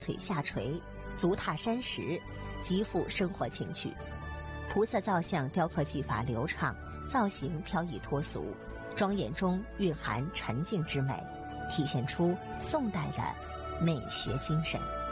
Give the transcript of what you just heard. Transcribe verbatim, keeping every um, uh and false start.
腿下垂，足踏山石，极富生活情趣。菩萨造像雕刻技法流畅，造型飘逸脱俗，庄严中蕴含沉静之美，体现出宋代的美学精神。